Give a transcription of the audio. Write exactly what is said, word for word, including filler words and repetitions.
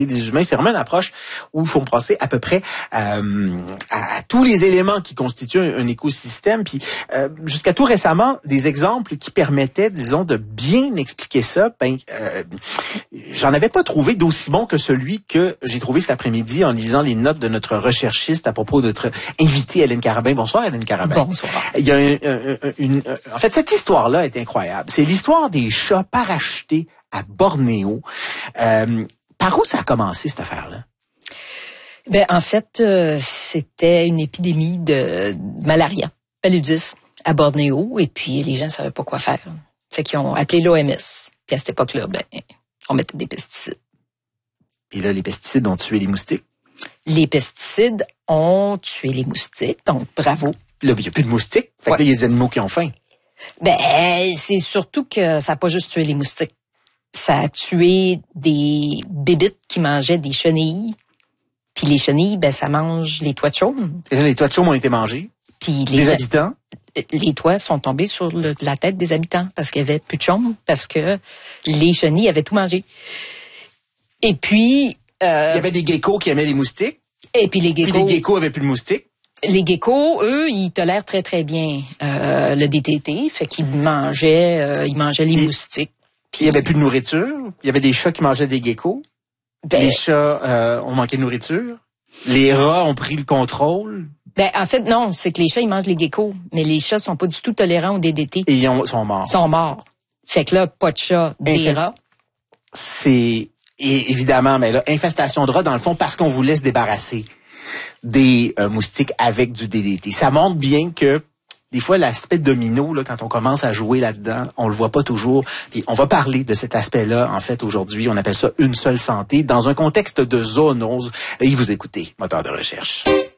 des humains, c'est vraiment une approche où il faut penser à peu près euh, à, à tous les éléments qui constituent un, un écosystème. Puis euh, jusqu'à tout récemment, des exemples qui permettaient, disons, de bien expliquer ça, ben, euh, j'en avais pas trouvé d'aussi bon que celui que j'ai trouvé cet après-midi en lisant les notes de notre recherchiste à propos de notre invitée Hélène Carabin. Bonsoir Hélène Carabin. Bonsoir. Il y a un, un, un, une, en fait, cette histoire-là est incroyable. C'est l'histoire des chats parachutés à Bornéo. Euh, Par où ça a commencé, cette affaire-là? Ben, en fait, euh, c'était une épidémie de malaria, paludisme, à Bornéo, et puis les gens ne savaient pas quoi faire. Fait qu'ils ont appelé l'O M S. Puis à cette époque-là, ben, on mettait des pesticides. Et là, les pesticides ont tué les moustiques? Les pesticides ont tué les moustiques, donc bravo. Là, il n'y a plus de moustiques. Fait que ouais. là, il y a des animaux qui ont faim. Ben, c'est surtout que ça n'a pas juste tué les moustiques. Ça a tué des bébites qui mangeaient des chenilles. Puis les chenilles, ben ça mange les toits de chaume. Et là, les toits de chaume ont été mangés. Puis les les habitants? Les toits sont tombés sur le, la tête des habitants parce qu'il y avait plus de chaume, parce que les chenilles avaient tout mangé. Et puis... Euh, il y avait des geckos qui aimaient les moustiques. Et puis les geckos... Puis les geckos avaient plus de moustiques. Les geckos, eux, ils tolèrent très, très bien euh, le D D T. Fait qu'ils mangeaient, euh, ils mangeaient les Et... moustiques. Puis il y avait plus de nourriture. Il y avait des chats qui mangeaient des geckos. Ben, les chats euh, ont manqué de nourriture. Les rats ont pris le contrôle. Ben en fait non, c'est que les chats ils mangent les geckos, mais les chats sont pas du tout tolérants au D D T. Et ils ont, sont morts. Ils sont morts. Fait que là pas de chats, des Inf... rats. C'est et évidemment, mais là infestation de rats dans le fond parce qu'on voulait se débarrasser des euh, moustiques avec du D D T. Ça montre bien que des fois, l'aspect domino, là, quand on commence à jouer là-dedans, on le voit pas toujours. Et on va parler de cet aspect-là, en fait, aujourd'hui. On appelle ça une seule santé, dans un contexte de zoonose. Et vous écoutez Moteur de recherche.